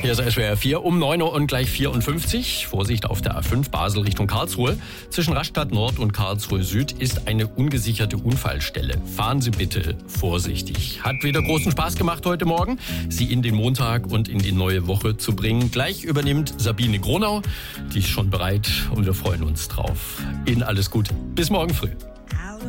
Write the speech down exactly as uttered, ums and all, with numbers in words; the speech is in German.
Hier ist S W R vier um neun Uhr und gleich vierundfünfzig. Vorsicht auf der A fünf Basel Richtung Karlsruhe. Zwischen Rastatt Nord und Karlsruhe Süd ist eine ungesicherte Unfallstelle. Fahren Sie bitte vorsichtig. Hat wieder großen Spaß gemacht heute Morgen, Sie in den Montag und in die neue Woche zu bringen. Gleich übernimmt Sabine Gronau. Die ist schon bereit und wir freuen uns drauf. Ihnen alles Gute. Bis morgen früh.